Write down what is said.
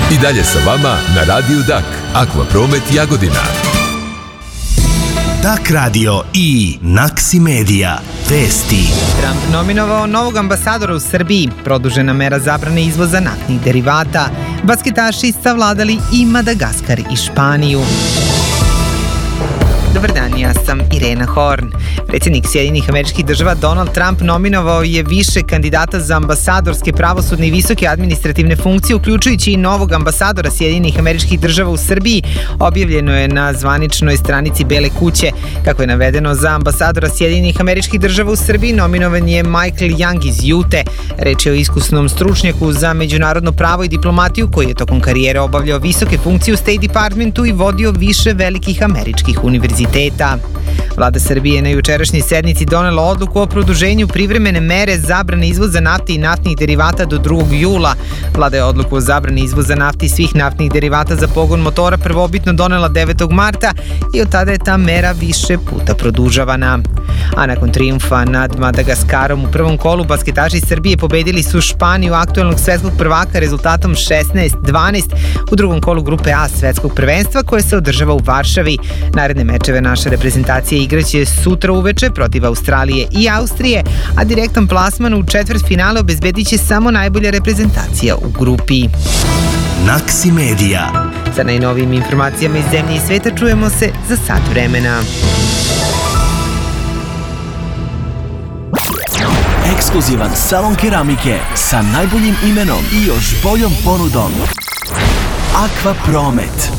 I dalje sa vama na Radiju Dak, Akvapromet Jagodina. Dak radio i Naksi Media. Vesti. Trump nominovao novog ambasadora u Srbiji, produžena mera zabrane izvoza naftnih derivata, basketaši savladali i Madagaskar i Španiju. Dobar dan, ja sam Irena Horn. Predsjednik Sjedinjenih Američkih Država Donald Trump nominovao je više kandidata za ambasadorske, pravosudne i visoke administrativne funkcije, uključujući i novog ambasadora Sjedinjenih Američkih Država u Srbiji. Objavljeno je na zvaničnoj stranici Bele kuće. Kako je navedeno, za ambasadora Sjedinjenih Američkih Država u Srbiji nominovan je Michael Young iz Jute. Reč je o iskusnom stručnjaku za međunarodno pravo i diplomatiju koji je tokom karijere obavljao visoke funkcije u State Departmentu i vodio više velikih američkih univerziteta. Vlada Srbije je na jučerašnjoj sednici donela odluku o produženju privremene mere zabrane izvoza nafte i naftnih derivata do 2. jula. Vlada je odluku o zabrani izvoza nafte i svih naftnih derivata za pogon motora prvobitno donela 9. marta i od tada je ta mera više puta produžavana. A nakon trijumfa nad Madagaskarom u prvom kolu, basketaši Srbije pobedili su Španiju, aktuelnog svetskog prvaka, rezultatom 16-12 u drugom kolu grupe A svetskog prvenstva koje se održava u Varšavi. Naredne mečeve naša reprezentacija igraće sutra uveče protiv Australije i Austrije, a direktan plasman u četvrtfinale obezbedit će samo najbolja reprezentacija u grupi. Naksi Media. Sa najnovijim informacijama iz zemlje i sveta čujemo se za sat vremena. Ekskluzivan salon keramike sa najboljim imenom i još boljom ponudom. Akvapromet.